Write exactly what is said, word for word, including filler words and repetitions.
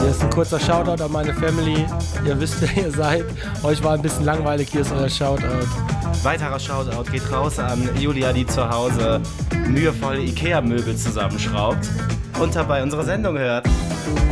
Hier ist ein kurzer Shoutout an meine Family. Ihr wisst, wer ihr seid. Euch war ein bisschen langweilig, hier ist euer Shoutout. Weiterer Shoutout geht raus an Julia, die zu Hause mühevoll Ikea-Möbel zusammenschraubt und dabei unsere Sendung hört.